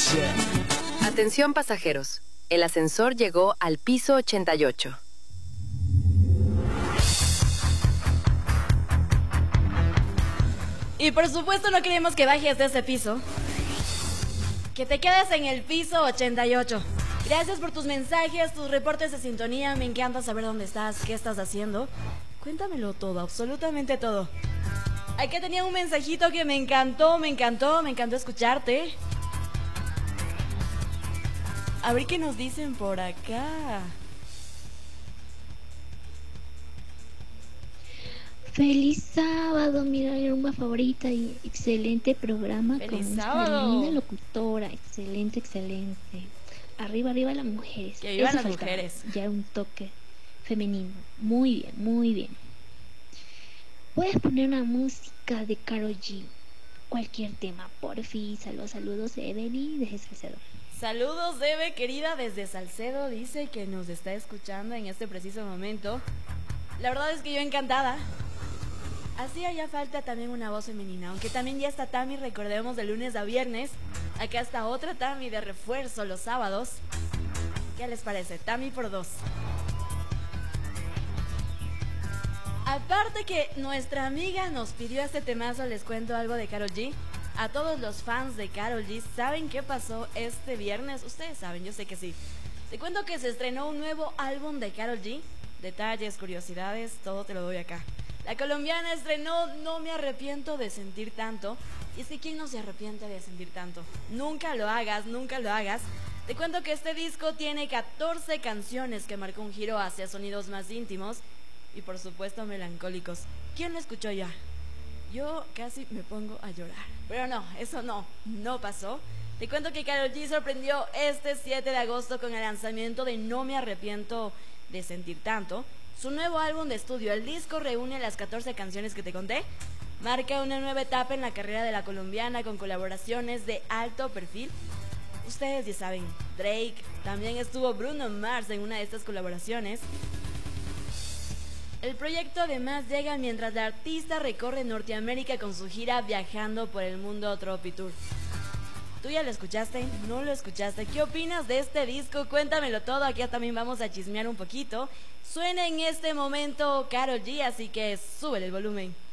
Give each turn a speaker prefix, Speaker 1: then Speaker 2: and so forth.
Speaker 1: Atención pasajeros, el ascensor llegó al piso 88.
Speaker 2: Y por supuesto no queremos que bajes de ese piso. Que te quedes en el piso 88. Gracias por tus mensajes, tus reportes de sintonía. Me encanta saber dónde estás, qué estás haciendo. Cuéntamelo todo, absolutamente todo. Aquí tenía un mensajito que me encantó escucharte. A ver qué nos dicen por acá.
Speaker 3: Feliz sábado, mira, mi rumba favorita y excelente programa.
Speaker 2: Feliz
Speaker 3: con
Speaker 2: sábado.
Speaker 3: esta linda locutora, excelente. Arriba las mujeres.
Speaker 2: Que vivan
Speaker 3: Eso
Speaker 2: las
Speaker 3: faltaba,
Speaker 2: mujeres.
Speaker 3: ya un toque femenino. Muy bien. Puedes poner una música de Karol G, cualquier tema, porfi. Saludos, Evelyn desde Salcedo.
Speaker 2: Saludos, Eve, querida, desde Salcedo. Dice que nos está escuchando en este preciso momento. La verdad es que yo encantada. Hacía ya falta también una voz femenina, aunque también ya está Tami, recordemos, de lunes a viernes. Acá está otra Tami de refuerzo los sábados. ¿Qué les parece? Tami por 2. Aparte que nuestra amiga nos pidió este temazo, les cuento algo de Karol G. A todos los fans de Karol G, ¿saben qué pasó este viernes? Ustedes saben, yo sé que sí. Te cuento que se estrenó un nuevo álbum de Karol G. Detalles, curiosidades, todo te lo doy acá. La colombiana estrenó No me arrepiento de sentir tanto. Y es que ¿quién no se arrepiente de sentir tanto? Nunca lo hagas. Te cuento que este disco tiene 14 canciones que marcó un giro hacia sonidos más íntimos y por supuesto melancólicos. ¿Quién lo escuchó ya? Yo casi me pongo a llorar. Pero no, eso no pasó. Te cuento que Karol G sorprendió este 7 de agosto con el lanzamiento de No me arrepiento de sentir tanto, su nuevo álbum de estudio. El disco reúne las 14 canciones que te conté. Marca una nueva etapa en la carrera de la colombiana con colaboraciones de alto perfil. Ustedes ya saben, Drake, también estuvo Bruno Mars en una de estas colaboraciones. El proyecto además llega mientras la artista recorre Norteamérica con su gira Viajando por el Mundo Tropitour. ¿Tú ya lo escuchaste? ¿No lo escuchaste? ¿Qué opinas de este disco? Cuéntamelo todo, aquí también vamos a chismear un poquito. Suena en este momento Karol G, así que súbele el volumen.